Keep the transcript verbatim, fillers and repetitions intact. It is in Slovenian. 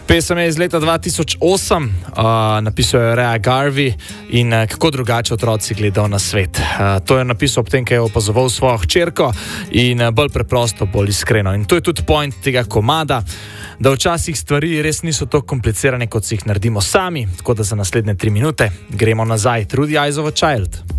Pesem je iz leta dva tisoč osem, uh, napisal je Ray Garvey in uh, kako drugače otroci gledajo na svet. Uh, to je napisal ob tem, ko je opazoval svojo hčerko in uh, bolj preprosto, bolj iskreno. In to je tudi point tega komada, da včasih stvari res niso tako komplicirane, kot si jih naredimo sami. Tako da za naslednje tri minute gremo nazaj. Through the Eyes of a Child.